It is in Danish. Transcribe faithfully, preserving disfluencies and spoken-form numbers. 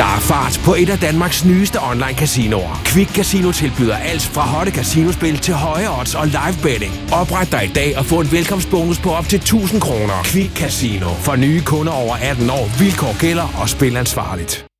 Der er fart på et af Danmarks nyeste online casinoer. Quick Casino tilbyder alt fra hotte casinospil til høje odds og live betting. Opret dig i dag og få en velkomstbonus på op til tusind kroner. Quick Casino. For nye kunder over atten år. Vilkår gælder og spil ansvarligt.